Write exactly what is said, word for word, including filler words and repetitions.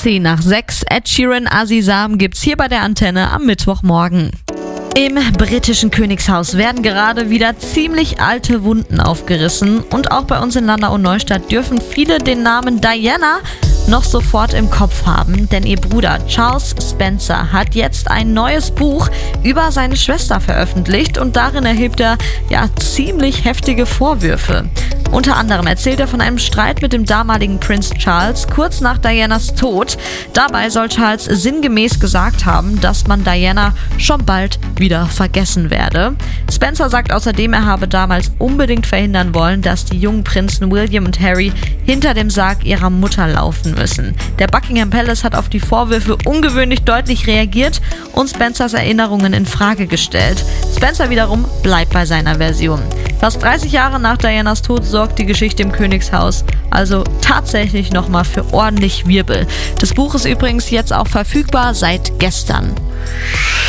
zehn nach sechs. Ed Sheeran, Azizam gibt's hier bei der Antenne am Mittwochmorgen. Im britischen Königshaus werden gerade wieder ziemlich alte Wunden aufgerissen und auch bei uns in Landau und Neustadt dürfen viele den Namen Diana noch sofort im Kopf haben, denn ihr Bruder Charles Spencer hat jetzt ein neues Buch über seine Schwester veröffentlicht und darin erhebt er ja ziemlich heftige Vorwürfe. Unter anderem erzählt er von einem Streit mit dem damaligen Prinz Charles kurz nach Dianas Tod. Dabei soll Charles sinngemäß gesagt haben, dass man Diana schon bald wieder vergessen werde. Spencer sagt außerdem, er habe damals unbedingt verhindern wollen, dass die jungen Prinzen William und Harry hinter dem Sarg ihrer Mutter laufen müssen. Der Buckingham Palace hat auf die Vorwürfe ungewöhnlich deutlich reagiert und Spencers Erinnerungen in Frage gestellt. Spencer wiederum bleibt bei seiner Version. Fast dreißig Jahre nach Dianas Tod sorgt die Geschichte im Königshaus also tatsächlich nochmal für ordentlich Wirbel. Das Buch ist übrigens jetzt auch verfügbar seit gestern.